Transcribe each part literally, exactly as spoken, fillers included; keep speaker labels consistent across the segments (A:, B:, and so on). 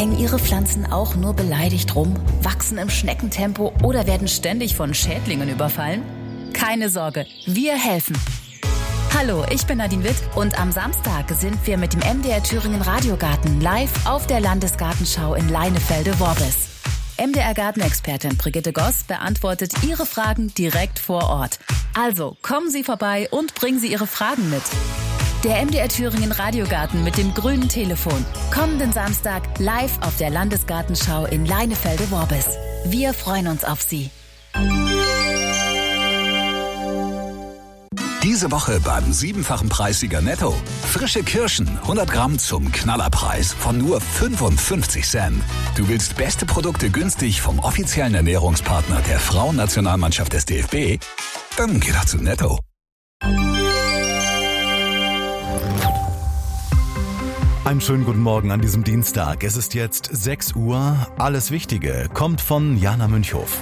A: Hängen Ihre Pflanzen auch nur beleidigt rum, wachsen im Schneckentempo oder werden ständig von Schädlingen überfallen? Keine Sorge, wir helfen. Hallo, ich bin Nadine Witt und am Samstag sind wir mit dem M D R Thüringen Radiogarten live auf der Landesgartenschau in Leinefelde-Worbis. M D R-Gartenexpertin Brigitte Goss beantwortet Ihre Fragen direkt vor Ort. Also kommen Sie vorbei und bringen Sie Ihre Fragen mit. Der M D R Thüringen Radiogarten mit dem grünen Telefon. Kommenden Samstag live auf der Landesgartenschau in Leinefelde-Worbis. Wir freuen uns auf Sie.
B: Diese Woche beim siebenfachen Preissieger Netto. Frische Kirschen, hundert Gramm zum Knallerpreis von nur fünfundfünfzig Cent. Du willst beste Produkte günstig vom offiziellen Ernährungspartner der Frauennationalmannschaft des D F B? Dann geh doch zu Netto.
C: Einen schönen guten Morgen an diesem Dienstag. Es ist jetzt sechs Uhr. Alles Wichtige kommt von Jana Münchhof.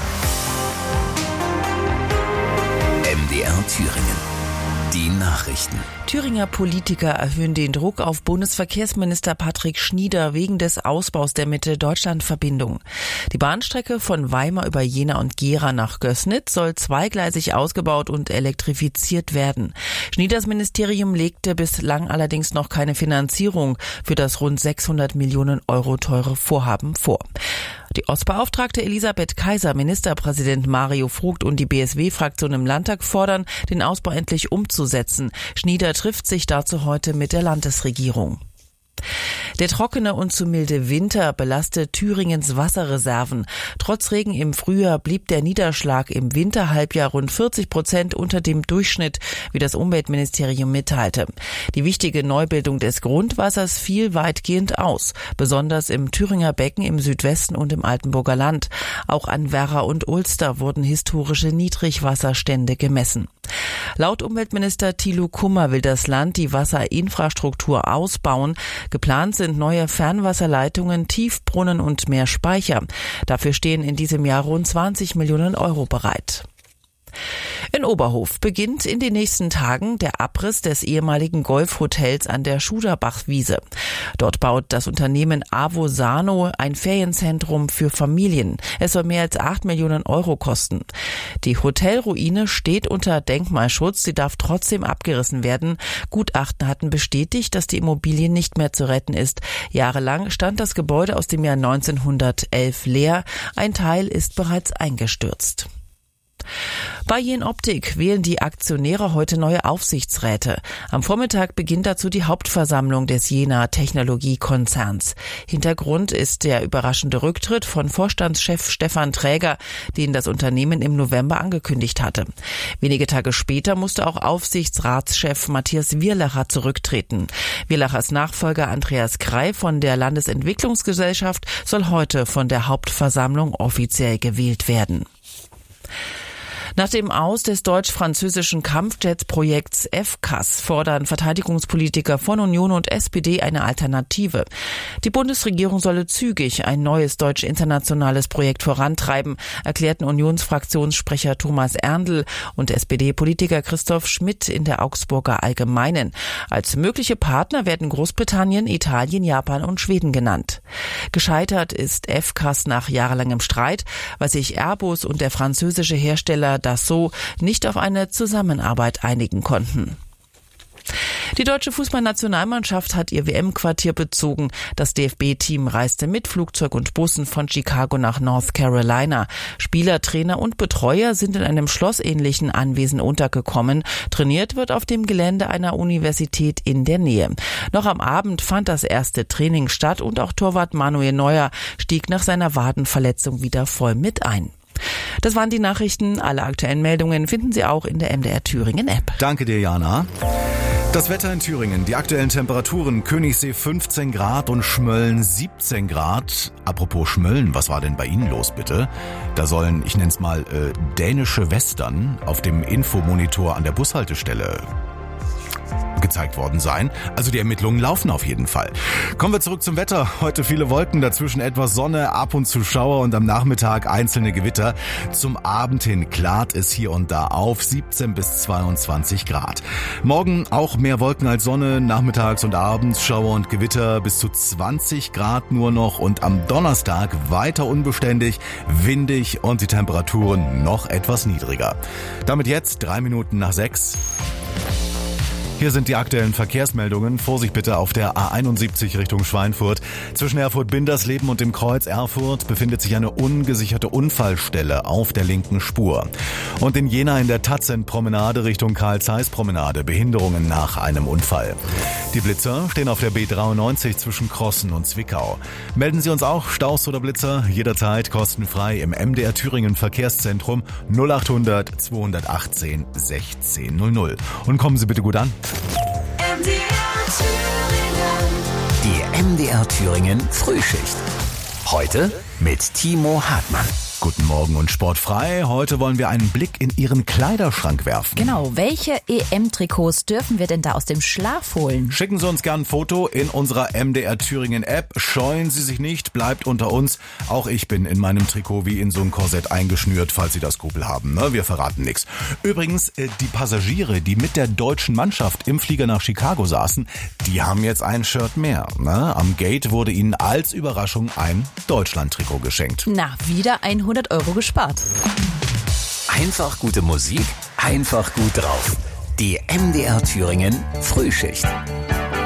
B: M D R Thüringen. Die Nachrichten.
D: Thüringer Politiker erhöhen den Druck auf Bundesverkehrsminister Patrick Schnieder wegen des Ausbaus der Mitte-Deutschland-Verbindung. Die Bahnstrecke von Weimar über Jena und Gera nach Gößnitz soll zweigleisig ausgebaut und elektrifiziert werden. Schnieders Ministerium legte bislang allerdings noch keine Finanzierung für das rund sechshundert Millionen Euro teure Vorhaben vor. Die Ostbeauftragte Elisabeth Kaiser, Ministerpräsident Mario Vogt und die B S W-Fraktion im Landtag fordern, den Ausbau endlich umzusetzen. Schnieder trifft sich dazu heute mit der Landesregierung. Der trockene und zu milde Winter belastet Thüringens Wasserreserven. Trotz Regen im Frühjahr blieb der Niederschlag im Winterhalbjahr rund vierzig Prozent unter dem Durchschnitt, wie das Umweltministerium mitteilte. Die wichtige Neubildung des Grundwassers fiel weitgehend aus, besonders im Thüringer Becken im Südwesten und im Altenburger Land. Auch an Werra und Ulster wurden historische Niedrigwasserstände gemessen. Laut Umweltminister Thilo Kummer will das Land die Wasserinfrastruktur ausbauen. Geplant sind neue Fernwasserleitungen, Tiefbrunnen und mehr Speicher. Dafür stehen in diesem Jahr rund zwanzig Millionen Euro bereit. In Oberhof beginnt in den nächsten Tagen der Abriss des ehemaligen Golfhotels an der Schuderbachwiese. Dort baut das Unternehmen Avosano ein Ferienzentrum für Familien. Es soll mehr als acht Millionen Euro kosten. Die Hotelruine steht unter Denkmalschutz, sie darf trotzdem abgerissen werden. Gutachten hatten bestätigt, dass die Immobilie nicht mehr zu retten ist. Jahrelang stand das Gebäude aus dem Jahr neunzehnhundertelf leer. Ein Teil ist bereits eingestürzt. Bei Jenoptik wählen die Aktionäre heute neue Aufsichtsräte. Am Vormittag beginnt dazu die Hauptversammlung des Jena Technologiekonzerns. Hintergrund ist der überraschende Rücktritt von Vorstandschef Stefan Träger, den das Unternehmen im November angekündigt hatte. Wenige Tage später musste auch Aufsichtsratschef Matthias Wierlacher zurücktreten. Wierlachers Nachfolger Andreas Krei von der Landesentwicklungsgesellschaft soll heute von der Hauptversammlung offiziell gewählt werden. Nach dem Aus des deutsch-französischen Kampfjet-Projekts F C A S fordern Verteidigungspolitiker von Union und S P D eine Alternative. Die Bundesregierung solle zügig ein neues deutsch-internationales Projekt vorantreiben, erklärten Unionsfraktionssprecher Thomas Erndl und S P D-Politiker Christoph Schmidt in der Augsburger Allgemeinen. Als mögliche Partner werden Großbritannien, Italien, Japan und Schweden genannt. Gescheitert ist F C A S nach jahrelangem Streit, weil sich Airbus und der französische Hersteller Dassault nicht auf eine Zusammenarbeit einigen konnten. Die deutsche Fußballnationalmannschaft hat ihr W M-Quartier bezogen. Das D F B-Team reiste mit Flugzeug und Bussen von Chicago nach North Carolina. Spieler, Trainer und Betreuer sind in einem schlossähnlichen Anwesen untergekommen. Trainiert wird auf dem Gelände einer Universität in der Nähe. Noch am Abend fand das erste Training statt und auch Torwart Manuel Neuer stieg nach seiner Wadenverletzung wieder voll mit ein. Das waren die Nachrichten. Alle aktuellen Meldungen finden Sie auch in der M D R Thüringen App.
C: Danke dir, Jana. Das Wetter in Thüringen, die aktuellen Temperaturen: Königssee fünfzehn Grad und Schmölln siebzehn Grad. Apropos Schmölln, was war denn bei Ihnen los bitte? Da sollen, ich nenne es mal, äh, dänische Western auf dem Infomonitor an der Bushaltestelle angezeigt worden sein. Also die Ermittlungen laufen auf jeden Fall. Kommen wir zurück zum Wetter. Heute viele Wolken, dazwischen etwas Sonne, ab und zu Schauer und am Nachmittag einzelne Gewitter. Zum Abend hin klart es hier und da auf, siebzehn bis zweiundzwanzig Grad. Morgen auch mehr Wolken als Sonne, nachmittags und abends Schauer und Gewitter bis zu zwanzig Grad nur noch und am Donnerstag weiter unbeständig, windig und die Temperaturen noch etwas niedriger. Damit jetzt drei Minuten nach sechs. Hier sind die aktuellen Verkehrsmeldungen. Vorsicht bitte auf der A einundsiebzig Richtung Schweinfurt. Zwischen Erfurt-Bindersleben und dem Kreuz Erfurt befindet sich eine ungesicherte Unfallstelle auf der linken Spur. Und in Jena in der Tatzen-Promenade Richtung Karl-Zeiss-Promenade Behinderungen nach einem Unfall. Die Blitzer stehen auf der B dreiundneunzig zwischen Krossen und Zwickau. Melden Sie uns auch Staus oder Blitzer jederzeit kostenfrei im M D R Thüringen Verkehrszentrum null acht hundert zweihundertachtzehn sechzehn null null. Und kommen Sie bitte gut an.
B: M D R Thüringen. Die M D R Thüringen Frühschicht. Heute mit Timo Hartmann.
C: Guten Morgen und sportfrei. Heute wollen wir einen Blick in Ihren Kleiderschrank werfen.
A: Genau, welche E M-Trikots dürfen wir denn da aus dem Schlaf holen?
C: Schicken Sie uns gern ein Foto in unserer M D R Thüringen App. Scheuen Sie sich nicht, bleibt unter uns. Auch ich bin in meinem Trikot wie in so ein Korsett eingeschnürt, falls Sie das Skrupel haben. Ne? Wir verraten nichts. Übrigens, die Passagiere, die mit der deutschen Mannschaft im Flieger nach Chicago saßen, die haben jetzt ein Shirt mehr. Ne? Am Gate wurde ihnen als Überraschung ein Deutschland-Trikot geschenkt.
A: Na, wieder hundert Euro gespart.
B: Einfach gute Musik, einfach gut drauf. Die M D R Thüringen Frühschicht.